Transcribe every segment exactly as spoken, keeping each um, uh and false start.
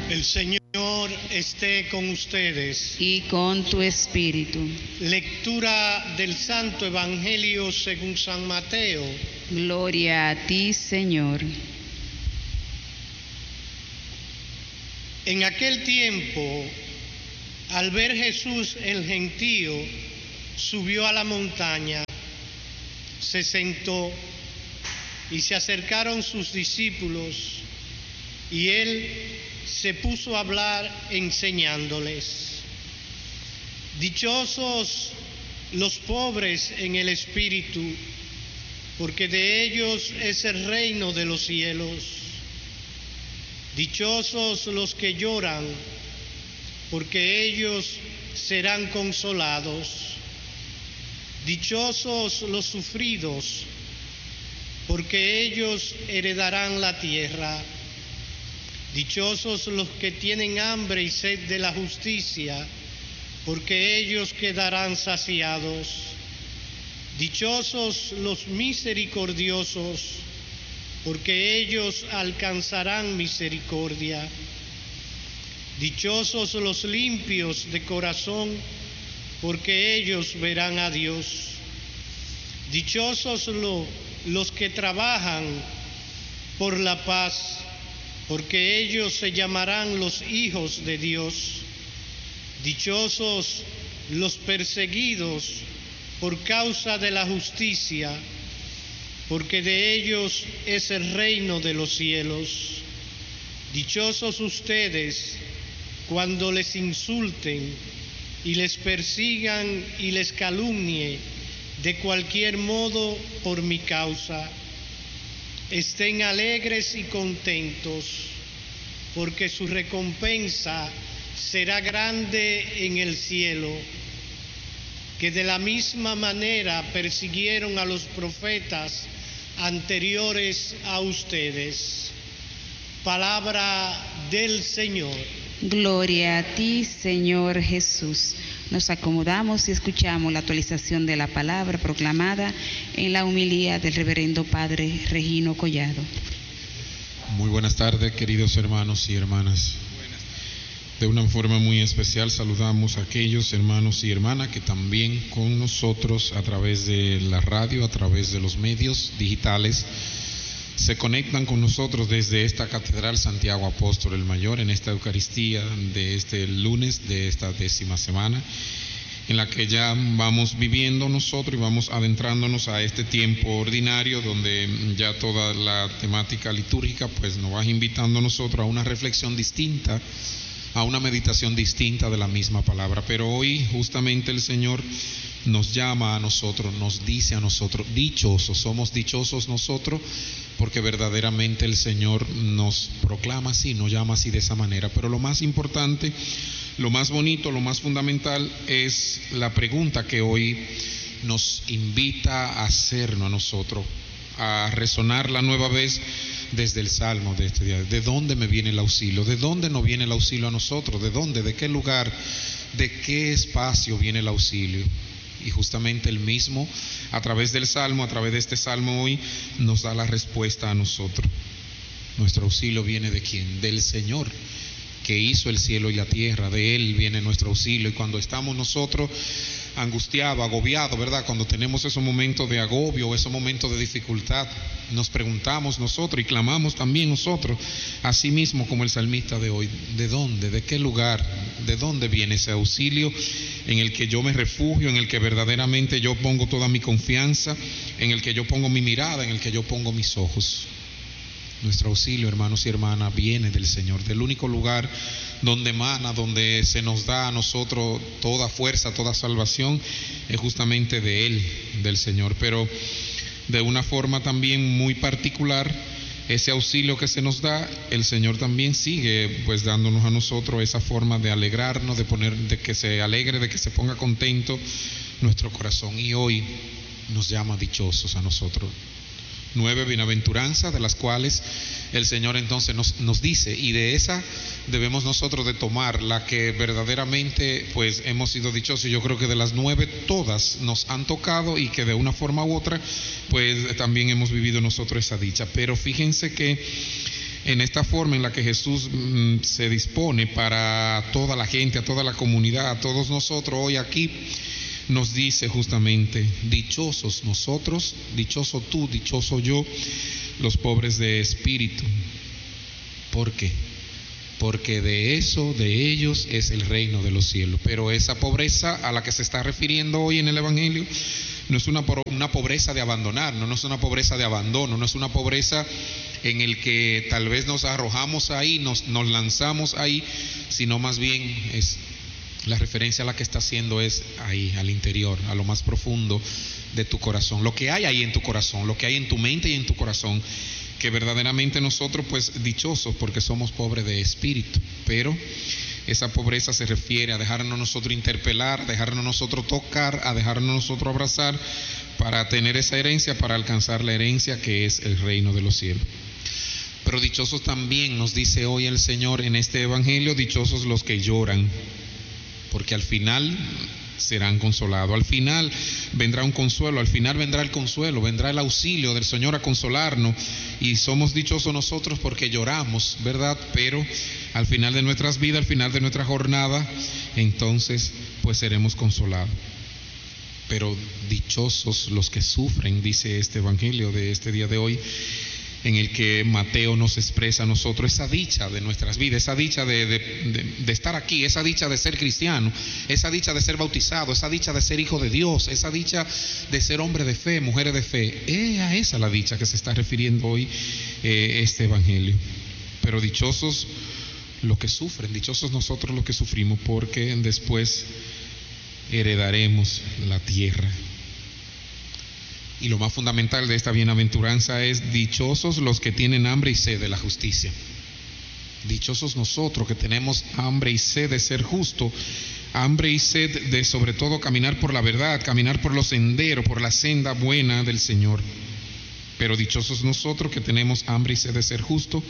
El Señor esté con ustedes. Y con tu espíritu. Lectura del Santo Evangelio según San Mateo. Gloria a ti, Señor. En aquel tiempo, al ver Jesús el gentío, subió a la montaña, se sentó y se acercaron sus discípulos, y él se puso a hablar enseñándoles. Dichosos los pobres en el espíritu, porque de ellos es el reino de los cielos. Dichosos los que lloran, porque ellos serán consolados. Dichosos los sufridos, porque ellos heredarán la tierra. Dichosos los que tienen hambre y sed de la justicia, porque ellos quedarán saciados. Dichosos los misericordiosos, porque ellos alcanzarán misericordia. Dichosos los limpios de corazón, porque ellos verán a Dios. Dichosos lo, los que trabajan por la paz, porque ellos se llamarán los hijos de Dios. Dichosos los perseguidos por causa de la justicia, porque de ellos es el reino de los cielos. Dichosos ustedes cuando les insulten y les persigan y les calumnien de cualquier modo por mi causa. Estén alegres y contentos, porque su recompensa será grande en el cielo, que de la misma manera persiguieron a los profetas anteriores a ustedes. Palabra del Señor. Gloria a ti, Señor Jesús. Nos acomodamos y escuchamos la actualización de la palabra proclamada en la homilía del reverendo Padre Regino Collado. Muy buenas tardes, queridos hermanos y hermanas. De una forma muy especial saludamos a aquellos hermanos y hermanas que también con nosotros a través de la radio, a través de los medios digitales, se conectan con nosotros desde esta Catedral Santiago Apóstol el Mayor en esta Eucaristía de este lunes de esta décima semana, en la que ya vamos viviendo nosotros y vamos adentrándonos a este tiempo ordinario donde ya toda la temática litúrgica pues nos va invitando a nosotros a una reflexión distinta, a una meditación distinta de la misma palabra. Pero hoy justamente el Señor nos llama a nosotros, nos dice a nosotros, dichosos, somos dichosos nosotros, porque verdaderamente el Señor nos proclama así, nos llama así de esa manera. Pero lo más importante, lo más bonito, lo más fundamental es la pregunta que hoy nos invita a hacernos a nosotros, a resonar la nueva vez desde el Salmo de este día. ¿De dónde me viene el auxilio? ¿De dónde nos viene el auxilio a nosotros? ¿De dónde? ¿De qué lugar? ¿De qué espacio viene el auxilio? Y justamente el mismo, a través del Salmo, a través de este Salmo hoy, nos da la respuesta a nosotros. Nuestro auxilio viene ¿de quién? Del Señor, que hizo el cielo y la tierra. De Él viene nuestro auxilio. Y cuando estamos nosotros angustiados, agobiados, ¿verdad? Cuando tenemos esos momentos de agobio, esos momentos de dificultad, nos preguntamos nosotros y clamamos también nosotros, así mismo como el salmista de hoy, ¿de dónde? ¿De qué lugar? ¿De dónde viene ese auxilio en el que yo me refugio, en el que verdaderamente yo pongo toda mi confianza, en el que yo pongo mi mirada, en el que yo pongo mis ojos? Nuestro auxilio, hermanos y hermanas, viene del Señor, del único lugar donde emana, donde se nos da a nosotros toda fuerza, toda salvación, es justamente de Él, del Señor. Pero de una forma también muy particular, ese auxilio que se nos da, el Señor también sigue pues dándonos a nosotros esa forma de alegrarnos, de poner, de que se alegre, de que se ponga contento nuestro corazón. Y hoy nos llama dichosos a nosotros. Nueve bienaventuranzas, de las cuales el Señor entonces nos, nos dice, y de esa debemos nosotros de tomar la que verdaderamente pues hemos sido dichosos. Yo creo que de las nueve todas nos han tocado y que de una forma u otra pues también hemos vivido nosotros esa dicha. Pero fíjense que en esta forma en la que Jesús mm, se dispone para toda la gente, a toda la comunidad, a todos nosotros hoy aquí, nos dice justamente: dichosos nosotros, dichoso tú, dichoso yo, los pobres de espíritu. ¿Por qué? Porque de eso, de ellos es el reino de los cielos. Pero esa pobreza a la que se está refiriendo hoy en el Evangelio no es una, una pobreza de abandonar, no, no es una pobreza de abandono, no es una pobreza en el que tal vez nos arrojamos ahí, nos, nos lanzamos ahí, sino más bien es la referencia a la que está haciendo es ahí, al interior, a lo más profundo de tu corazón, lo que hay ahí en tu corazón, lo que hay en tu mente y en tu corazón, que verdaderamente nosotros pues dichosos porque somos pobres de espíritu, pero esa pobreza se refiere a dejarnos nosotros interpelar, a dejarnos nosotros tocar, a dejarnos nosotros abrazar para tener esa herencia, para alcanzar la herencia que es el reino de los cielos. Pero dichosos también nos dice hoy el Señor en este Evangelio, dichosos los que lloran, porque al final serán consolados, al final vendrá un consuelo, al final vendrá el consuelo, vendrá el auxilio del Señor a consolarnos, y somos dichosos nosotros porque lloramos, ¿verdad? Pero al final de nuestras vidas, al final de nuestra jornada, entonces pues seremos consolados. Pero dichosos los que sufren, dice este Evangelio de este día de hoy, en el que Mateo nos expresa a nosotros esa dicha de nuestras vidas, esa dicha de, de, de, de estar aquí, esa dicha de ser cristiano, esa dicha de ser bautizado, esa dicha de ser hijo de Dios, esa dicha de ser hombre de fe, mujeres de fe. Es a esa la dicha que se está refiriendo hoy eh, este Evangelio. Pero dichosos los que sufren, dichosos nosotros los que sufrimos, porque después heredaremos la tierra. Y lo más fundamental de esta bienaventuranza es: dichosos los que tienen hambre y sed de la justicia. Dichosos nosotros que tenemos hambre y sed de ser justo, hambre y sed de sobre todo caminar por la verdad, caminar por los senderos, por la senda buena del Señor. Pero dichosos nosotros que tenemos hambre y sed de ser justo,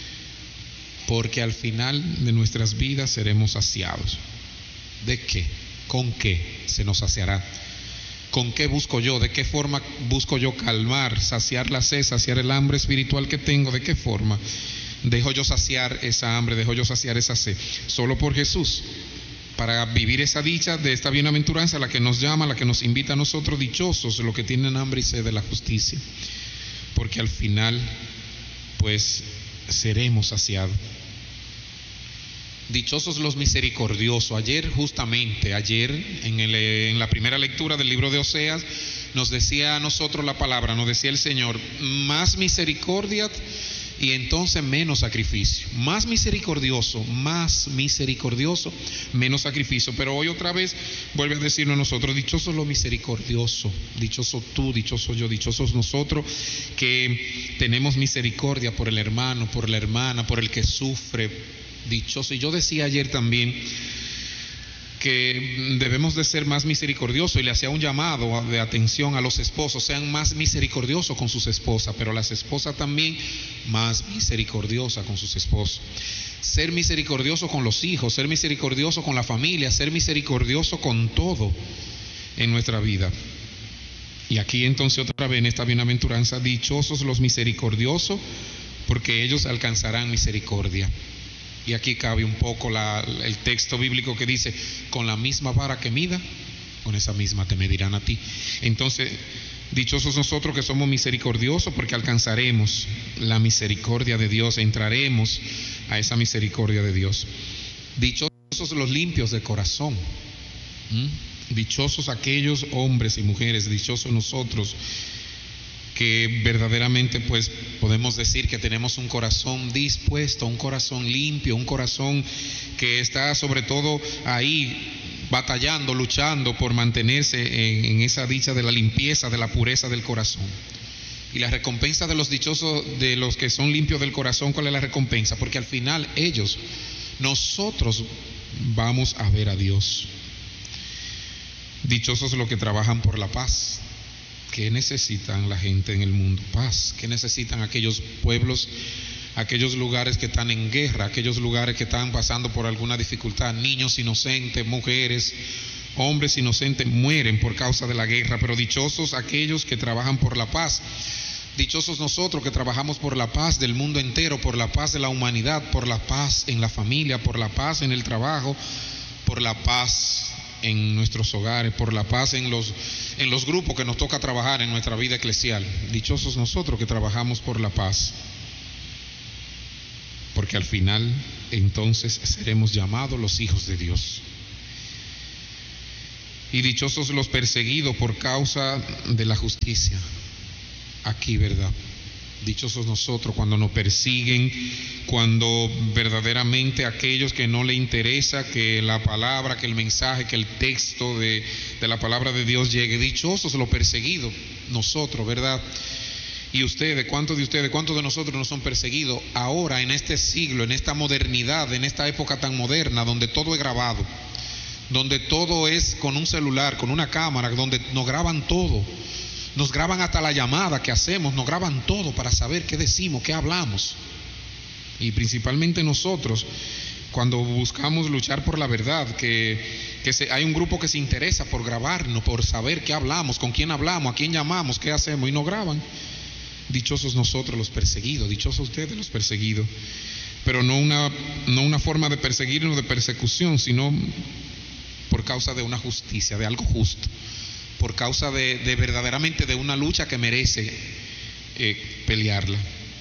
porque al final de nuestras vidas seremos saciados. ¿De qué? ¿Con qué se nos saciará? ¿Con qué busco yo? ¿De qué forma busco yo calmar, saciar la sed, saciar el hambre espiritual que tengo? ¿De qué forma dejo yo saciar esa hambre, dejo yo saciar esa sed? Solo por Jesús, para vivir esa dicha de esta bienaventuranza, la que nos llama, la que nos invita a nosotros, dichosos los que tienen hambre y sed de la justicia, porque al final pues seremos saciados. Dichosos los misericordiosos. Ayer justamente, ayer en, el, en la primera lectura del libro de Oseas nos decía a nosotros la palabra, nos decía el Señor: más misericordia y entonces menos sacrificio. Más misericordioso, más misericordioso, menos sacrificio. Pero hoy otra vez vuelve a decirnos a nosotros: dichosos los misericordiosos, dichoso tú, dichoso yo, dichosos nosotros que tenemos misericordia por el hermano, por la hermana, por el que sufre. Dichoso. Y yo decía ayer también que debemos de ser más misericordiosos, y le hacía un llamado de atención a los esposos: sean más misericordiosos con sus esposas, pero las esposas también más misericordiosas con sus esposos. Ser misericordioso con los hijos, ser misericordioso con la familia, ser misericordioso con todo en nuestra vida. Y aquí entonces otra vez en esta bienaventuranza: dichosos los misericordiosos, porque ellos alcanzarán misericordia. Y aquí cabe un poco la, el texto bíblico que dice: con la misma vara que mida, con esa misma te medirán a ti. Entonces, dichosos nosotros que somos misericordiosos, porque alcanzaremos la misericordia de Dios, entraremos a esa misericordia de Dios. Dichosos los limpios de corazón. ¿Mm? Dichosos aquellos hombres y mujeres, dichosos nosotros que verdaderamente pues podemos decir que tenemos un corazón dispuesto, un corazón limpio, un corazón que está sobre todo ahí batallando, luchando por mantenerse en, en esa dicha de la limpieza, de la pureza del corazón. Y la recompensa de los dichosos, de los que son limpios del corazón, ¿cuál es la recompensa? Porque al final ellos, nosotros vamos a ver a Dios. Dichosos los que trabajan por la paz. ¿Qué necesitan la gente en el mundo? Paz. ¿Qué necesitan aquellos pueblos, aquellos lugares que están en guerra, aquellos lugares que están pasando por alguna dificultad? Niños inocentes, mujeres, hombres inocentes mueren por causa de la guerra, pero dichosos aquellos que trabajan por la paz. Dichosos nosotros que trabajamos por la paz del mundo entero, por la paz de la humanidad, por la paz en la familia, por la paz en el trabajo, por la paz en nuestros hogares, por la paz en los, en los grupos que nos toca trabajar en nuestra vida eclesial. Dichosos nosotros que trabajamos por la paz, porque al final entonces seremos llamados los hijos de Dios. Y dichosos los perseguidos por causa de la justicia. Aquí, ¿verdad? Dichosos nosotros cuando nos persiguen, cuando verdaderamente aquellos que no le interesa que la palabra, que el mensaje, que el texto de, de la palabra de Dios llegue. Dichosos los perseguidos, nosotros, ¿verdad? Y ustedes, ¿cuántos de ustedes, cuántos de nosotros no son perseguidos ahora en este siglo, en esta modernidad, en esta época tan moderna, donde todo es grabado, donde todo es con un celular, con una cámara, donde nos graban todo? Nos graban hasta la llamada que hacemos, nos graban todo para saber qué decimos, qué hablamos. Y principalmente nosotros, cuando buscamos luchar por la verdad, que, que se, hay un grupo que se interesa por grabarnos, por saber qué hablamos, con quién hablamos, a quién llamamos, qué hacemos, y nos graban. Dichosos nosotros los perseguidos, dichosos ustedes los perseguidos. Pero no una, no una forma de perseguirnos, de persecución, sino por causa de una justicia, de algo justo. Por causa de, de verdaderamente de una lucha que merece eh, pelearla.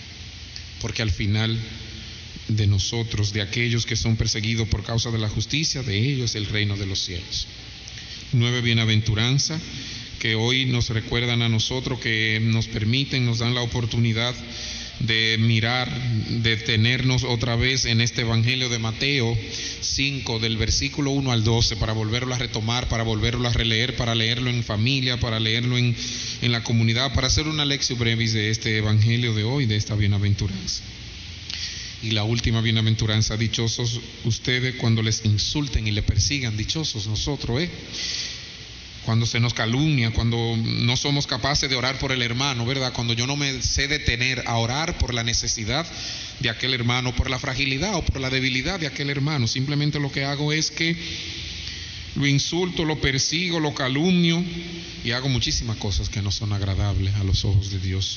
Porque al final de nosotros, de aquellos que son perseguidos por causa de la justicia, de ellos es el reino de los cielos. Nueve bienaventuranzas que hoy nos recuerdan a nosotros, que nos permiten, nos dan la oportunidad de mirar, de detenernos otra vez en este Evangelio de Mateo cinco, del versículo uno al doce, para volverlo a retomar, para volverlo a releer, para leerlo en familia, para leerlo en, en la comunidad, para hacer una lección brevis de este Evangelio de hoy, de esta bienaventuranza. Y la última bienaventuranza: dichosos ustedes cuando les insulten y les persigan. Dichosos nosotros, ¿eh? Cuando se nos calumnia, cuando no somos capaces de orar por el hermano, ¿verdad? Cuando yo no me sé detener a orar por la necesidad de aquel hermano, por la fragilidad o por la debilidad de aquel hermano. Simplemente lo que hago es que lo insulto, lo persigo, lo calumnio y hago muchísimas cosas que no son agradables a los ojos de Dios.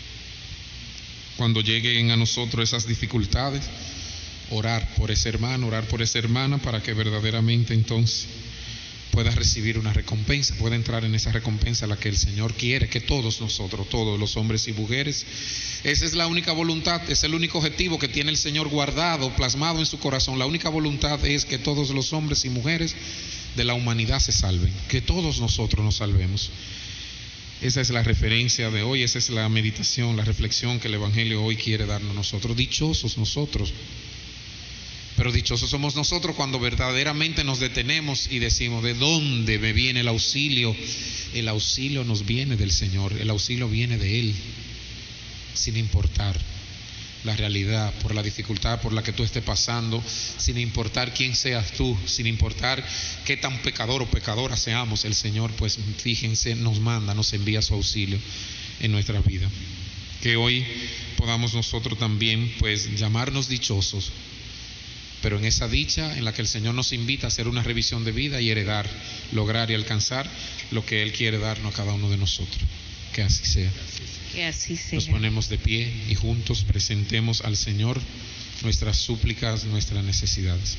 Cuando lleguen a nosotros esas dificultades, orar por ese hermano, orar por esa hermana, para que verdaderamente entonces pueda recibir una recompensa, pueda entrar en esa recompensa a la que el Señor quiere que todos nosotros, todos los hombres y mujeres, esa es la única voluntad, es el único objetivo que tiene el Señor guardado, plasmado en su corazón. La única voluntad es que todos los hombres y mujeres de la humanidad se salven, que todos nosotros nos salvemos. Esa es la referencia de hoy, esa es la meditación, la reflexión que el Evangelio hoy quiere darnos a nosotros. Dichosos nosotros. Pero dichosos somos nosotros cuando verdaderamente nos detenemos y decimos: ¿de dónde me viene el auxilio? El auxilio nos viene del Señor, el auxilio viene de Él, sin importar la realidad, por la dificultad por la que tú estés pasando, sin importar quién seas tú, sin importar qué tan pecador o pecadora seamos, el Señor, pues fíjense, nos manda, nos envía su auxilio en nuestra vida. Que hoy podamos nosotros también pues llamarnos dichosos, pero en esa dicha en la que el Señor nos invita a hacer una revisión de vida y heredar, lograr y alcanzar lo que Él quiere darnos a cada uno de nosotros. Que así sea. Que así sea. Nos ponemos de pie y juntos presentemos al Señor nuestras súplicas, nuestras necesidades.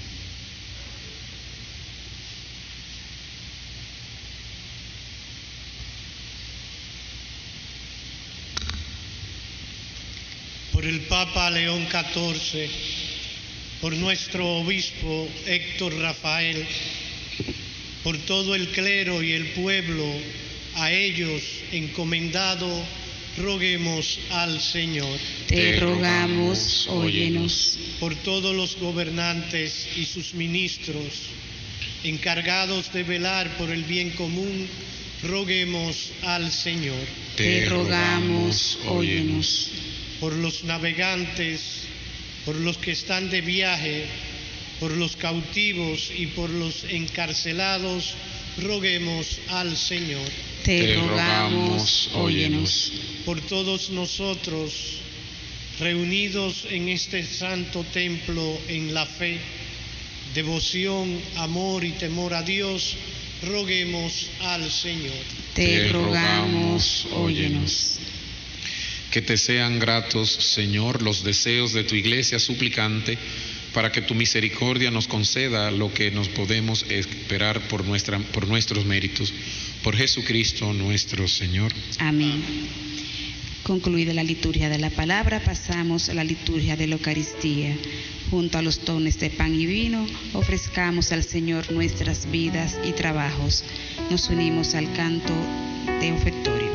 Por el Papa León catorce, por nuestro obispo Héctor Rafael, por todo el clero y el pueblo a ellos encomendado, roguemos al Señor. Te rogamos, óyenos. Por todos los gobernantes y sus ministros, encargados de velar por el bien común, roguemos al Señor. Te rogamos, óyenos. Por los navegantes, por los que están de viaje, por los cautivos y por los encarcelados, roguemos al Señor. Te rogamos, óyenos. Por todos nosotros, reunidos en este santo templo en la fe, devoción, amor y temor a Dios, roguemos al Señor. Te rogamos, óyenos. Que te sean gratos, Señor, los deseos de tu iglesia suplicante, para que tu misericordia nos conceda lo que nos podemos esperar por, nuestra, por nuestros méritos. Por Jesucristo nuestro Señor. Amén. Concluida la liturgia de la palabra, pasamos a la liturgia de la Eucaristía. Junto a los dones de pan y vino, ofrezcamos al Señor nuestras vidas y trabajos. Nos unimos al canto de ofertorio.